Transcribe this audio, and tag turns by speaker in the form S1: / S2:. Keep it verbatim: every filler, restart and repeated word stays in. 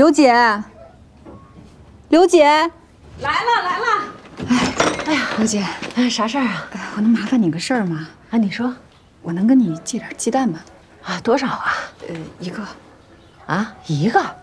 S1: 刘姐，刘姐，来
S2: 了来了！
S1: 哎，哎呀，刘姐，
S2: 哎，啥事儿啊？
S1: 我能麻烦你个事儿吗？
S2: 啊，你说，
S1: 我能跟你借点鸡蛋吗？
S2: 啊，多少啊？
S1: 呃，一个。
S2: 啊，一个。